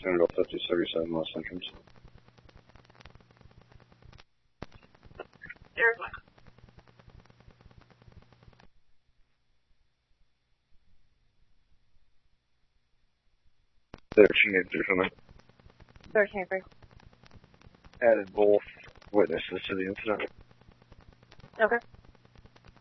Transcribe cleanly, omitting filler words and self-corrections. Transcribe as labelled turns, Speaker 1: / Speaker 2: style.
Speaker 1: Senator 5037 Los Entrance.
Speaker 2: Eric Mike.
Speaker 1: For me.
Speaker 2: 13-3.
Speaker 1: Added both witnesses to the incident.
Speaker 2: Okay.